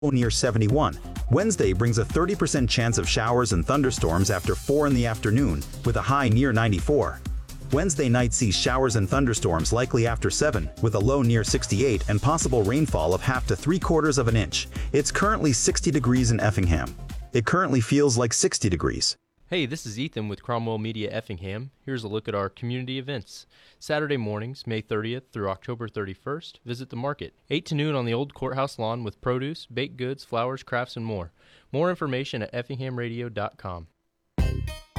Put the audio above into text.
near 71. Wednesday brings a 30% chance of showers and thunderstorms after 4 in the afternoon, with a high near 94. Wednesday night sees showers and thunderstorms likely after 7, with a low near 68 and possible rainfall of half to 3/4 of an inch. It's currently 60 degrees in Effingham. It currently feels like 60 degrees. Hey, this is Ethan with Cromwell Media Effingham. Here's a look at our community events. Saturday mornings, May 30th through October 31st, visit the market. 8 to noon on the old courthouse lawn with produce, baked goods, flowers, crafts, and more. More information at effinghamradio.com.